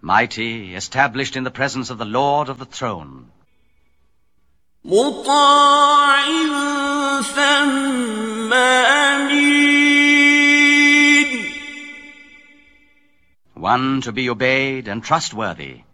mighty, established in the presence of the Lord of the throne. مطاع ثم أمين. One to be obeyed and trustworthy.